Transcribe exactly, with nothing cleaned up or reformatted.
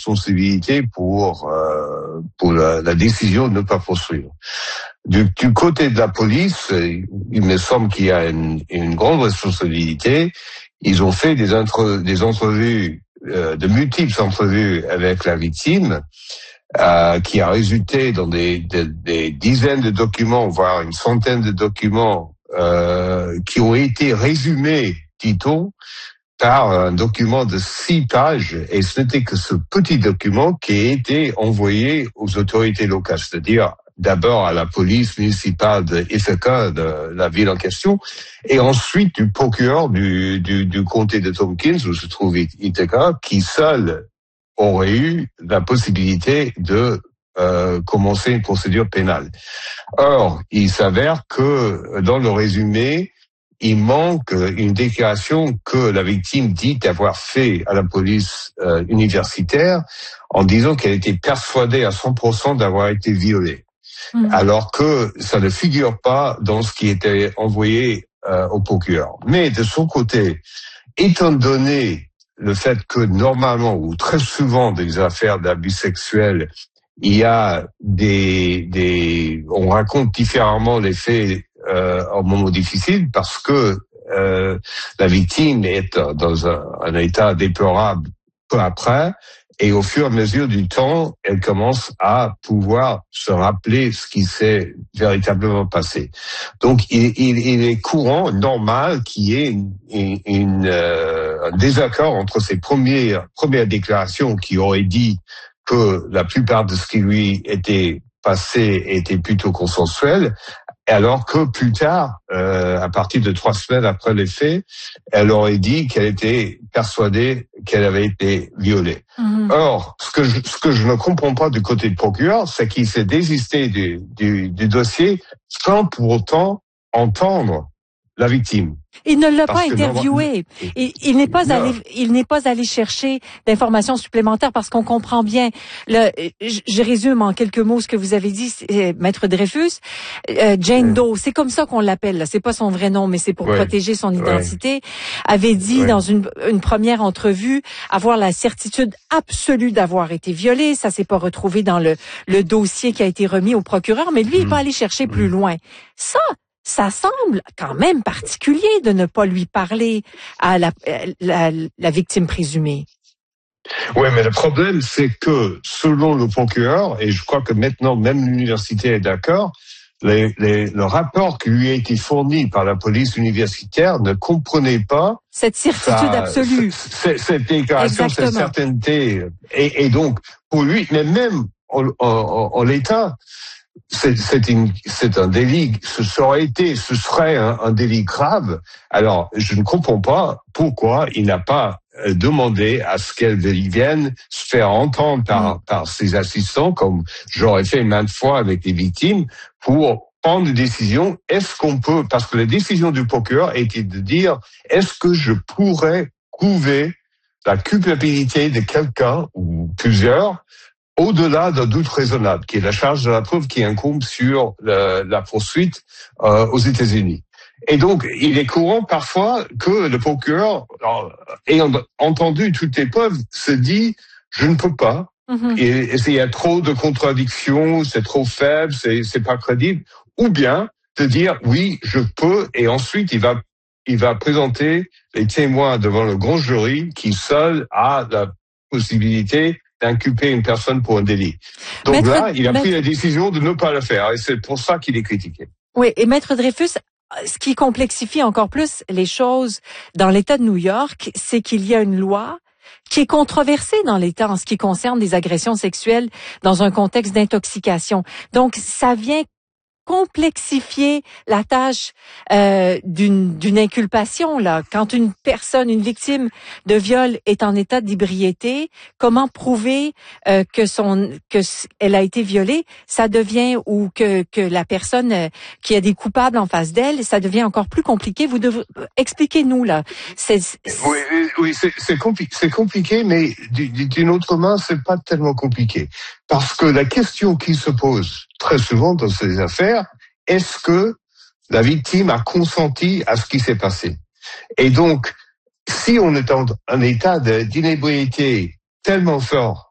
responsabilité pour euh, pour la, la décision de ne pas poursuivre. Du, du côté de la police, il me semble qu'il y a une, une grande responsabilité. Ils ont fait des, entre, des entrevues, euh, de multiples entrevues avec la victime, euh, qui a résulté dans des, des, des dizaines de documents, voire une centaine de documents, euh, qui ont été résumés, dit-on, par un document de six pages, et ce n'était que ce petit document qui a été envoyé aux autorités locales, c'est-à-dire d'abord à la police municipale de Ithaca, de la ville en question, et ensuite du procureur du, du, du comté de Tompkins, où se trouve Ithaca, qui seul aurait eu la possibilité de euh, commencer une procédure pénale. Or, il s'avère que dans le résumé, il manque une déclaration que la victime dit avoir fait à la police euh, universitaire en disant qu'elle était persuadée à cent pour cent d'avoir été violée. Mmh. Alors que ça ne figure pas dans ce qui était envoyé euh, au procureur. Mais de son côté, étant donné le fait que normalement ou très souvent dans les affaires d'abus sexuels, il y a des, des, on raconte différemment les faits euh, en moment difficile parce que euh, la victime est dans un, un état déplorable peu après. Et au fur et à mesure du temps, elle commence à pouvoir se rappeler ce qui s'est véritablement passé. Donc, il, il, il est courant, normal, qu'il y ait une, une, une, euh, un désaccord entre ces premières, premières déclarations qui auraient dit que la plupart de ce qui lui était passé était plutôt consensuel, alors que plus tard, euh, à partir de trois semaines après les faits, elle aurait dit qu'elle était persuadée qu'elle avait été violée. Mmh. Or, ce que je, ce que je ne comprends pas du côté du procureur, c'est qu'il s'est désisté du, du, du dossier sans pour autant entendre la victime. Il ne l'a pas interviewé. Il, il n'est pas non. allé, il n'est pas allé chercher d'informations supplémentaires parce qu'on comprend bien. Le, je, je résume en quelques mots ce que vous avez dit, euh, Maître Dreyfus. Euh, Jane Doe, c'est comme ça qu'on l'appelle. Là. C'est pas son vrai nom, mais c'est pour ouais. protéger son identité. Ouais. Avait dit ouais. dans une, une première entrevue avoir la certitude absolue d'avoir été violée. Ça s'est pas retrouvé dans le, le dossier qui a été remis au procureur, mais lui, mmh. il va aller chercher mmh. plus loin. Ça. Ça semble quand même particulier de ne pas lui parler à la, la, la victime présumée. Oui, mais le problème, c'est que selon le procureur, et je crois que maintenant même l'université est d'accord, les, les, le rapport qui lui a été fourni par la police universitaire ne comprenait pas cette certitude sa, absolue, cette, cette déclaration, Exactement. cette certainté. Et, et donc, pour lui, mais même en, en, en l'état, C'est, c'est, une, c'est un délit, ce serait été, ce serait un, un délit grave. Alors, je ne comprends pas pourquoi il n'a pas demandé à ce qu'elle vienne se faire entendre par, par ses assistants, comme j'aurais fait maintes fois avec les victimes, pour prendre une décision. Est-ce qu'on peut, parce que la décision du procureur était de dire, est-ce que je pourrais prouver la culpabilité de quelqu'un ou plusieurs au-delà d'un doute raisonnable, qui est la charge de la preuve qui incombe sur la, la poursuite euh, aux États-Unis. Et donc, il est courant parfois que le procureur, alors, ayant entendu toutes les preuves, se dit « je ne peux pas mm-hmm. ». Et il y a trop de contradictions, c'est trop faible, c'est, c'est pas crédible. Ou bien de dire « oui, je peux ». Et ensuite, il va, il va présenter les témoins devant le grand jury qui seul a la possibilité d'inculper une personne pour un délit. Donc Maître, là, il a Maître... pris la décision de ne pas le faire, et c'est pour ça qu'il est critiqué. Oui, et Maître Dreyfus, ce qui complexifie encore plus les choses dans l'État de New York, c'est qu'il y a une loi qui est controversée dans l'État en ce qui concerne des agressions sexuelles dans un contexte d'intoxication. Donc, ça vient complexifier la tâche euh, d'une d'une inculpation là. Quand une personne, une victime de viol est en état d'ébriété, comment prouver euh, que son que elle a été violée, ça devient ou que que la personne euh, qui a des coupables en face d'elle, ça devient encore plus compliqué. Vous devez expliquez-nous là. C'est, c'est... Oui, oui, c'est c'est, compli- c'est compliqué, mais d'une autre main, c'est pas tellement compliqué parce que la question qui se pose très souvent dans ces affaires, est-ce que la victime a consenti à ce qui s'est passé? Et donc, si on est en un état de, d'inébriété tellement fort